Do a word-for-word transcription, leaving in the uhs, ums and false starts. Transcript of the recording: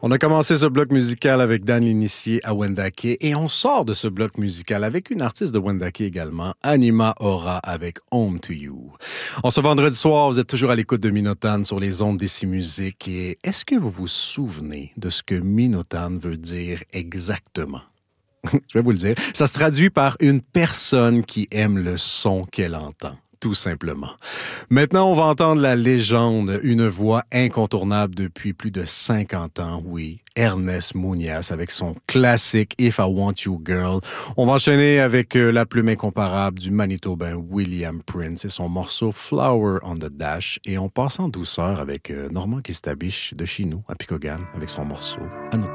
On a commencé ce bloc musical avec Dan l'initié à Wendake et on sort de ce bloc musical avec une artiste de Wendake également, Anima Aura avec Home to You. En ce vendredi soir, vous êtes toujours à l'écoute de Minotan sur les ondes d'Ici Musique et est-ce que vous vous souvenez de ce que Minotan veut dire exactement? Je vais vous le dire. Ça se traduit par une personne qui aime le son qu'elle entend. Tout simplement. Maintenant, on va entendre la légende, une voix incontournable depuis plus de cinquante ans, oui, Ernest Muñoz avec son classique If I Want You Girl. On va enchaîner avec euh, la plume incomparable du Manitobain William Prince et son morceau Flower on the Dash. Et on passe en douceur avec euh, Normand Kistabiche de chez nous, à Picogan, avec son morceau À nous.